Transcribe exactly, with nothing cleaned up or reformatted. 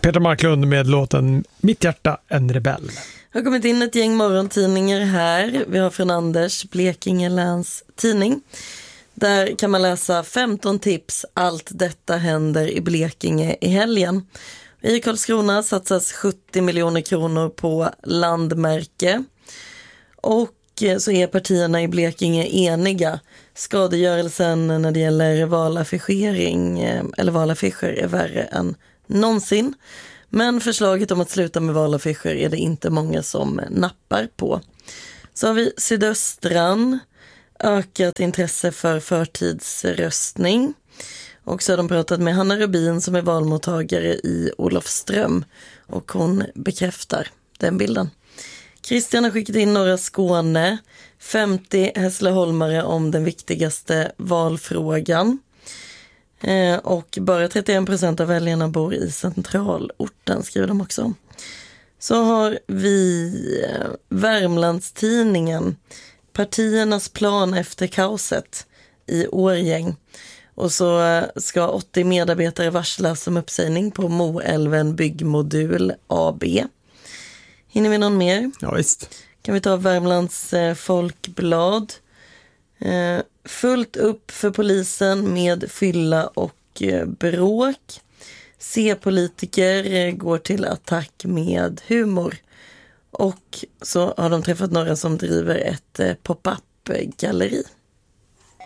Peter Marklund med låten Mitt hjärta en rebell. Det har kommit in ett gäng morgontidningar här. Vi har från Anders, Blekinge läns tidning. Där kan man läsa femton tips. Allt detta händer i Blekinge i helgen. I Karlskrona satsas sjuttio miljoner kronor på landmärke. Och så är partierna i Blekinge eniga. Skadegörelsen när det gäller valaffischering eller valaffischer är värre än någonsin. Men förslaget om att sluta med valaffischer är det inte många som nappar på. Så har vi Sydöstran, ökat intresse för förtidsröstning. Och så har de pratat med Hanna Rubin som är valmottagare i Olofström. Och hon bekräftar den bilden. Christian har skickat in Norra Skåne, femtio Hässleholmare om den viktigaste valfrågan. Eh, och bara trettioen procent av väljarna bor i centralorten, skriver de också. Så har vi eh, Värmlandstidningen, partiernas plan efter kaoset i Årgäng. Och så ska åttio medarbetare varslas om uppsägning på Moälven Byggmodul A B. Hinner vi någon mer? Ja, visst. Kan vi ta Värmlands eh, Folkblad. Eh, fullt upp för polisen med fylla och eh, bråk. C-politiker eh, går till attack med humor. Och så har de träffat några som driver ett eh, pop-up-galleri.